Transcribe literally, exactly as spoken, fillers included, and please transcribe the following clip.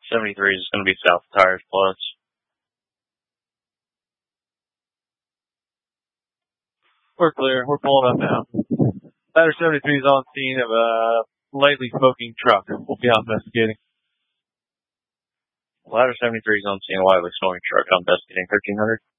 seventy-three is going to be South Tires Plus. We're clear. We're pulling up now. Ladder seventy-three is on scene of a lightly smoking truck. We'll be out investigating. Ladder seventy-three is on scene of a lightly smoking truck. I'm investigating thirteen hundred.